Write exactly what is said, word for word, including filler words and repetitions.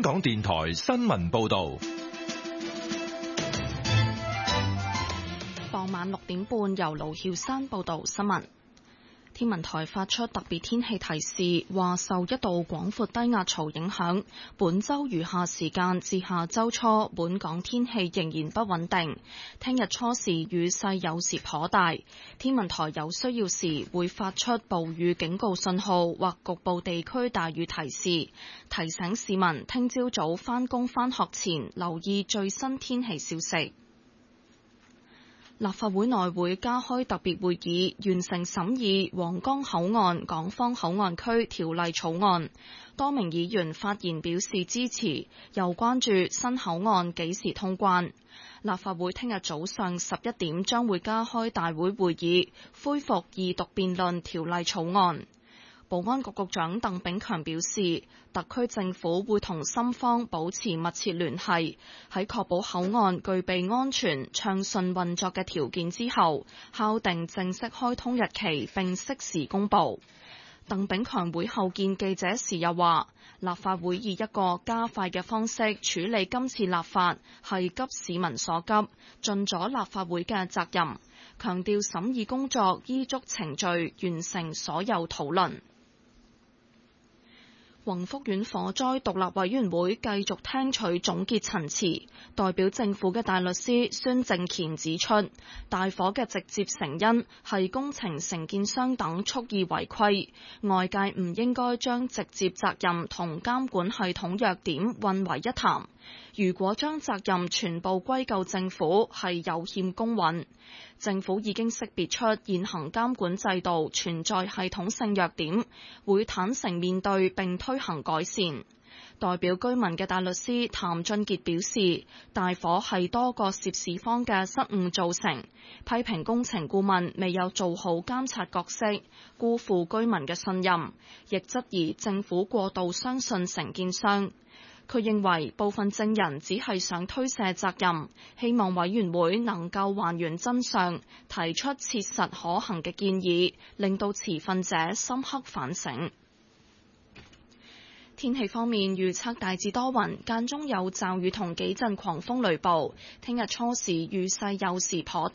香港電台新聞報道。 傍晚六點半，由盧曉山報道新聞。天文台發出特別天氣提示，話受一道廣闊低壓槽影響，本週餘下時間至下週初，本港天氣仍然不穩定。聽日初時雨勢有時頗大，天文台有需要時會發出暴雨警告信號或局部地區大雨提示，提醒市民聽朝早返工返學前留意最新天氣消息。立法會內會加開特別會議，完成審議皇崗口岸港方口岸區條例草案。多名議員發言表示支持，又關注新口岸幾時通關。立法會聽日早上十一點將會加開大會會議，恢復二讀辯論條例草案。保安局局長鄧炳強表示，特區政府會同深方保持密切聯繫，喺確保口岸具備安全暢順運作嘅條件之後，敲定正式開通日期並適時公佈。鄧炳強會後見記者時又話，立法會以一個加快嘅方式處理今次立法係急市民所急，盡咗立法會嘅責任，強調審議工作依足程序完成所有討論。宏福苑火災獨立委員會繼續聽取總結陳詞，代表政府嘅大律師孫正乾指出，大火嘅直接成因係工程承建商等蓄意違規，外界唔應該將直接責任同監管系統弱點混為一談。如果將責任全部歸咎政府，係有欠公允。政府已經識別出現行監管制度存在系統性弱點，會坦誠面對並推行改善。代表居民嘅大律師譚俊傑表示，大火係多個涉事方嘅失誤造成，批評工程顧問未有做好監察角色，辜負居民嘅信任，亦質疑政府過度相信承建商。佢認為部分證人只係想推卸責任，希望委員會能夠還原真相，提出切實可行嘅建議，令到持份者深刻反省。天氣方面，預測大致多雲，間中有驟雨同幾陣狂風雷暴。聽日初時雨勢有時頗